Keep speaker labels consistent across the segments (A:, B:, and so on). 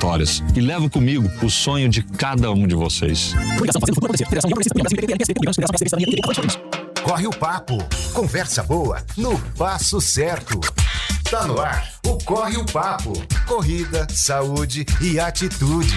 A: vitórias e levo comigo o sonho de cada um de vocês.
B: Corre o papo, conversa boa no passo certo. Tá no ar o Corre o Papo, corrida, saúde e atitude.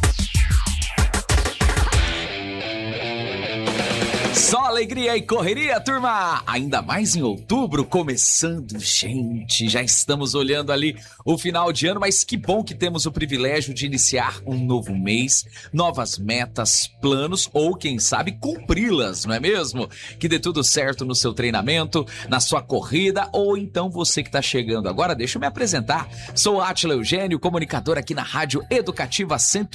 C: Só alegria e correria, turma! Ainda mais em outubro, começando, gente. Já estamos olhando ali o final de ano, mas que bom que temos o privilégio de iniciar um novo mês, novas metas, planos ou, quem sabe, cumpri-las, não é mesmo? Que dê tudo certo no seu treinamento, na sua corrida ou então você que está chegando agora, deixa eu me apresentar. Sou Átila Eugênio, comunicador aqui na Rádio Educativa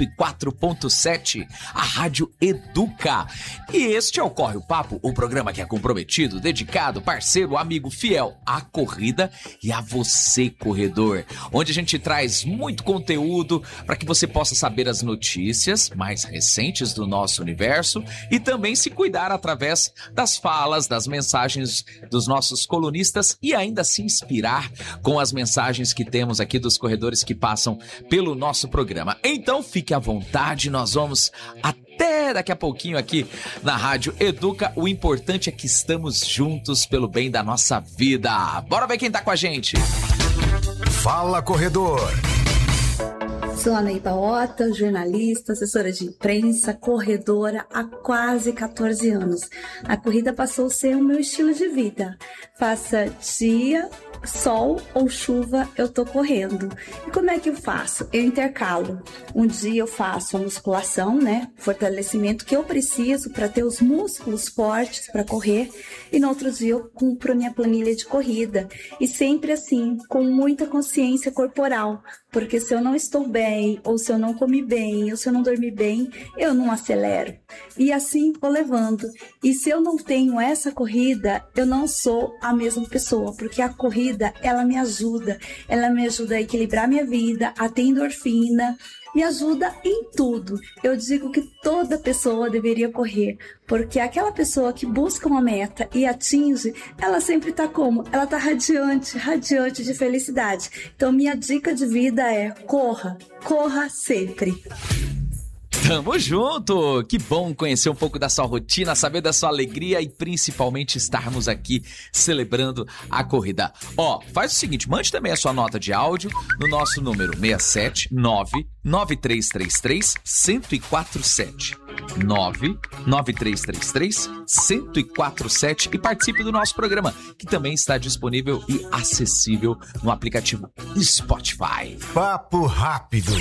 C: 104.7, a Rádio Educa. E este é o Corre o Papo, o programa que é comprometido, dedicado, parceiro, amigo, fiel à corrida e a você, corredor, onde a gente traz muito conteúdo para que você possa saber as notícias mais recentes do nosso universo e também se cuidar através das falas, das mensagens dos nossos colunistas e ainda se inspirar com as mensagens que temos aqui dos corredores que passam pelo nosso programa. Então fique à vontade, nós vamos até daqui a pouquinho aqui na Rádio Educa. O importante é que estamos juntos pelo bem da nossa vida. Bora ver quem tá com a gente.
B: Fala, corredor!
D: Sou Anaí Baota, jornalista, assessora de imprensa, corredora há quase 14 anos. A corrida passou a ser o meu estilo de vida. Faça dia, sol ou chuva, eu tô correndo. E como é que eu faço? Eu intercalo. Um dia eu faço a musculação, fortalecimento que eu preciso para ter os músculos fortes para correr. E no outro dia eu cumpro a minha planilha de corrida. E sempre assim, com muita consciência corporal. Porque se eu não estou bem, ou se eu não comi bem, ou se eu não dormi bem, eu não acelero. E assim vou levando. E se eu não tenho essa corrida, eu não sou a mesma pessoa. Porque a corrida, ela me ajuda a equilibrar minha vida, a ter endorfina, me ajuda em tudo. Eu digo que toda pessoa deveria correr, porque aquela pessoa que busca uma meta e atinge, ela sempre tá como? Ela tá radiante de felicidade. Então minha dica de vida é corra sempre.
C: Tamo junto! Que bom conhecer um pouco da sua rotina, saber da sua alegria e principalmente estarmos aqui celebrando a corrida. Faz o seguinte, mande também a sua nota de áudio no nosso número 679-9333-1047. 99333-1047 e participe do nosso programa, que também está disponível e acessível no aplicativo Spotify.
B: Papo rápido.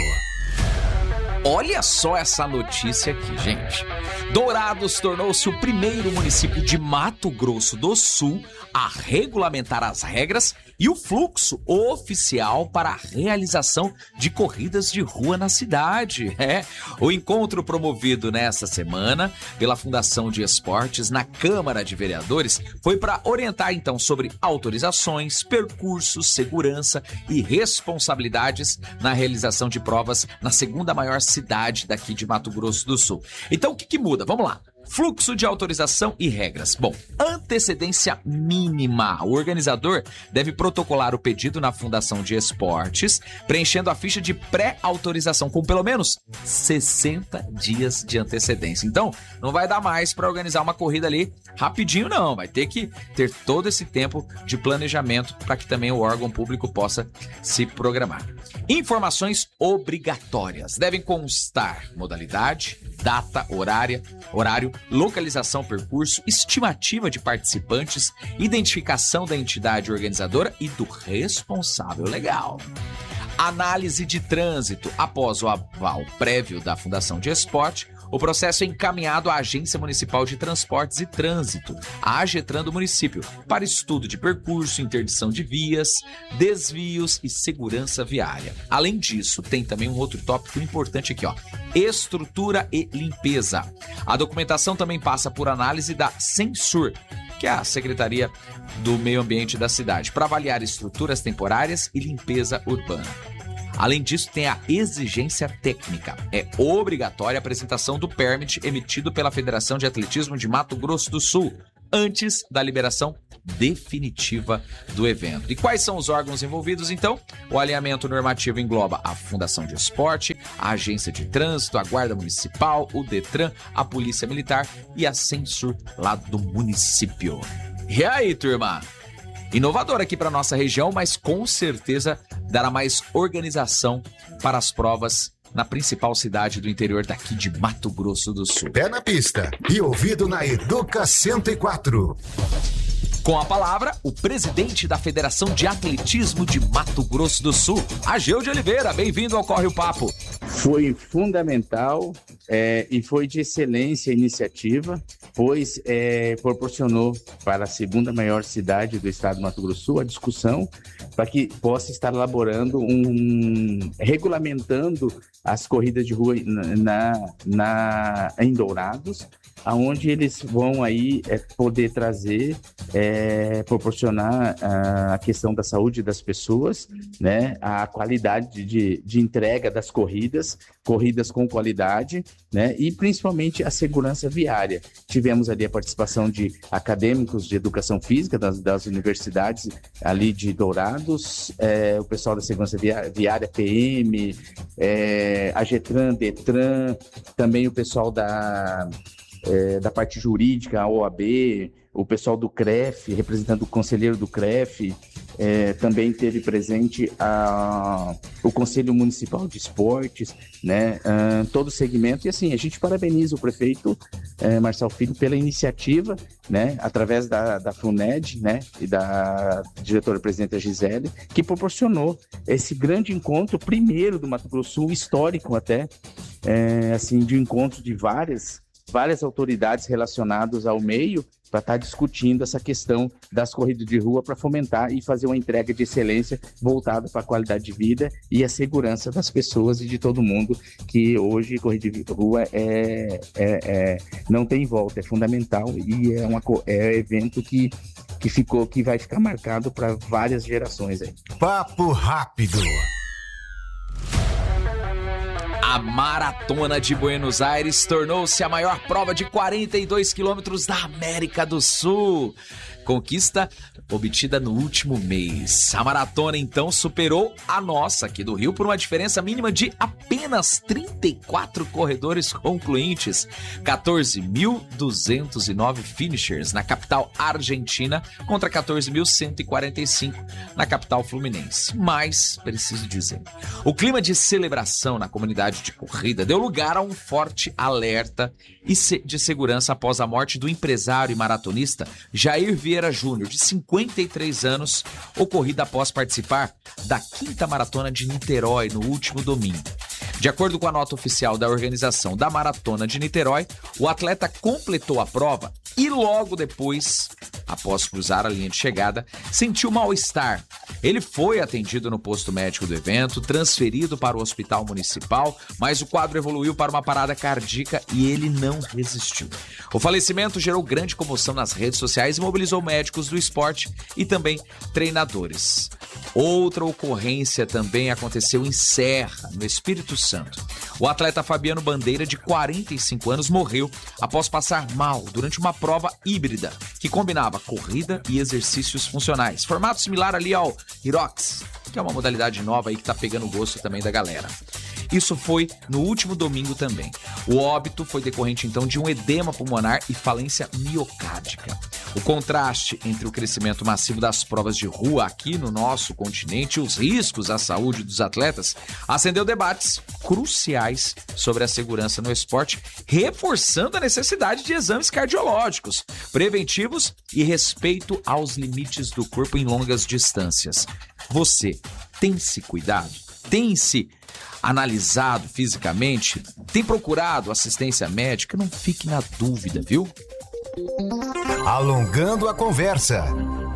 C: Olha só essa notícia aqui, gente. Dourados tornou-se o primeiro município de Mato Grosso do Sul a regulamentar as regras e o fluxo oficial para a realização de corridas de rua na cidade. O encontro promovido nesta semana pela Fundação de Esportes na Câmara de Vereadores foi para orientar então sobre autorizações, percursos, segurança e responsabilidades na realização de provas na segunda maior cidade daqui de Mato Grosso do Sul. Então o que muda? Vamos lá. Fluxo de autorização e regras. Bom, antecedência mínima. O organizador deve protocolar o pedido na Fundação de Esportes, preenchendo a ficha de pré-autorização com pelo menos 60 dias de antecedência. Então, não vai dar mais para organizar uma corrida ali rapidinho, não. Vai ter que ter todo esse tempo de planejamento para que também o órgão público possa se programar. Informações obrigatórias. Devem constar modalidade, data, horário, localização, percurso, estimativa de participantes, identificação da entidade organizadora e do responsável legal. Análise de trânsito. Após o aval prévio da Fundação de Esporte, o processo é encaminhado à Agência Municipal de Transportes e Trânsito, a AGETRAN do município, para estudo de percurso, interdição de vias, desvios e segurança viária. Além disso, tem também um outro tópico importante aqui, estrutura e limpeza. A documentação também passa por análise da Censur, que é a Secretaria do Meio Ambiente da cidade, para avaliar estruturas temporárias e limpeza urbana. Além disso, tem a exigência técnica. É obrigatória a apresentação do permit emitido pela Federação de Atletismo de Mato Grosso do Sul, antes da liberação definitiva do evento. E quais são os órgãos envolvidos, então? O alinhamento normativo engloba a Fundação de Esporte, a Agência de Trânsito, a Guarda Municipal, o Detran, a Polícia Militar e a Censur lá do município. E aí, turma? Inovador aqui para nossa região, mas com certeza dará mais organização para as provas na principal cidade do interior daqui de Mato Grosso do Sul.
B: Pé na pista e ouvido na Educa 104.
C: Com a palavra, o presidente da Federação de Atletismo de Mato Grosso do Sul, Ageu de Oliveira. Bem-vindo ao Corre o Papo.
E: Foi fundamental e foi de excelência a iniciativa, pois proporcionou para a segunda maior cidade do estado do Mato Grosso do Sul a discussão para que possa estar elaborando regulamentando as corridas de rua em Dourados, aonde eles vão aí poder trazer, proporcionar a questão da saúde das pessoas, né, a qualidade de entrega das corridas com qualidade, né, e principalmente a segurança viária. Tivemos ali a participação de acadêmicos de educação física das universidades ali de Dourados, o pessoal da segurança viária, PM, a Getran, Detran, também o pessoal da parte jurídica, a OAB, o pessoal do CREF, representando o conselheiro do CREF, também teve presente o Conselho Municipal de Esportes, né, todo o segmento. E assim, a gente parabeniza o prefeito Marcel Filho pela iniciativa, né, através da FUNED, né, e da diretora-presidenta Gisele, que proporcionou esse grande encontro, primeiro do Mato Grosso Sul, histórico até, assim, de encontro de várias autoridades relacionadas ao meio para estar discutindo essa questão das corridas de rua para fomentar e fazer uma entrega de excelência voltada para a qualidade de vida e a segurança das pessoas e de todo mundo, que hoje corrida de rua não tem volta, é fundamental e é evento que vai ficar marcado para várias gerações aí.
B: Papo rápido.
C: A Maratona de Buenos Aires tornou-se a maior prova de 42 quilômetros da América do Sul. Conquista obtida no último mês. A maratona, então, superou a nossa aqui do Rio por uma diferença mínima de apenas 34 corredores concluintes. 14.209 finishers na capital argentina contra 14.145 na capital fluminense. Mas, preciso dizer, o clima de celebração na comunidade de corrida deu lugar a um forte alerta de segurança após a morte do empresário e maratonista Jair Vieira Júnior, de 53 anos, ocorrida após participar da 5ª Maratona de Niterói no último domingo. De acordo com a nota oficial da organização da Maratona de Niterói, o atleta completou a prova e logo depois, após cruzar a linha de chegada, sentiu mal-estar. Ele foi atendido no posto médico do evento, transferido para o hospital municipal, mas o quadro evoluiu para uma parada cardíaca e ele não resistiu. O falecimento gerou grande comoção nas redes sociais e mobilizou médicos do esporte e também treinadores. Outra ocorrência também aconteceu em Serra, no Espírito Santo. O atleta Fabiano Bandeira, de 45 anos, morreu após passar mal durante uma prova híbrida que combinava corrida e exercícios funcionais, formato similar ali ao Hyrox, que é uma modalidade nova aí que tá pegando o gosto também da galera. Isso foi no último domingo também. O óbito foi decorrente, então, de um edema pulmonar e falência miocárdica. O contraste entre o crescimento massivo das provas de rua aqui no nosso continente e os riscos à saúde dos atletas acendeu debates cruciais sobre a segurança no esporte, reforçando a necessidade de exames cardiológicos, preventivos e respeito aos limites do corpo em longas distâncias. Você tem se cuidado? Tem se analisado fisicamente? Tem procurado assistência médica? Não fique na dúvida, viu?
B: Alongando a conversa.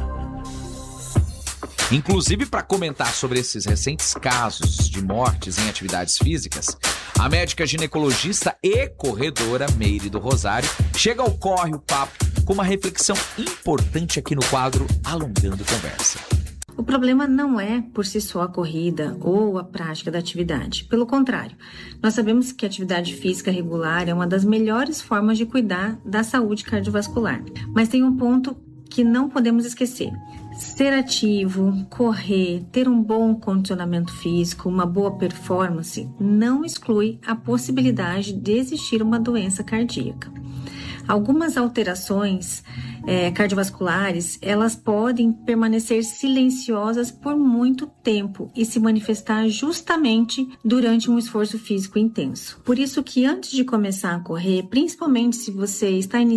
C: Inclusive, para comentar sobre esses recentes casos de mortes em atividades físicas, a médica ginecologista e corredora Meire do Rosário chega ao Corre o Papo com uma reflexão importante aqui no quadro Alongando Conversa.
F: O problema não é por si só a corrida ou a prática da atividade. Pelo contrário, nós sabemos que a atividade física regular é uma das melhores formas de cuidar da saúde cardiovascular. Mas tem um ponto que não podemos esquecer. Ser ativo, correr, ter um bom condicionamento físico, uma boa performance, não exclui a possibilidade de existir uma doença cardíaca. Algumas alterações cardiovasculares, elas podem permanecer silenciosas por muito tempo e se manifestar justamente durante um esforço físico intenso. Por isso que antes de começar a correr, principalmente se você está